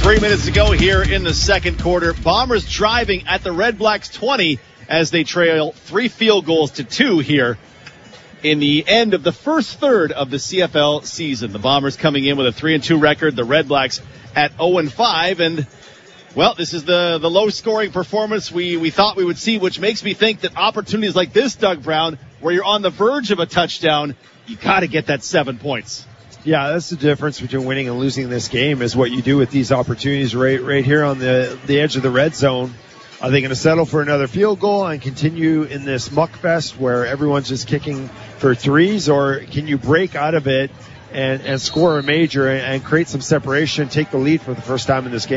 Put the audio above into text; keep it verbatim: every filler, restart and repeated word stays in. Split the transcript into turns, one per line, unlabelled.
Three minutes to go here in the second quarter. Bombers driving at the Red Blacks twenty as they trail three field goals to two here in the end of the first third of the C F L season. The Bombers coming in with a three and two record. The Red Blacks at oh and five. And, well, this is the, the low-scoring performance we, we thought we would see, which makes me think that opportunities like this, Doug Brown, where you're on the verge of a touchdown, you got to get that seven points.
Yeah, that's the difference between winning and losing this game is what you do with these opportunities right right here on the, the edge of the red zone. Are they going to settle for another field goal and continue in this muck fest where everyone's just kicking for threes, or can you break out of it and, and score a major and, and create some separation, take the lead for the first time in this game?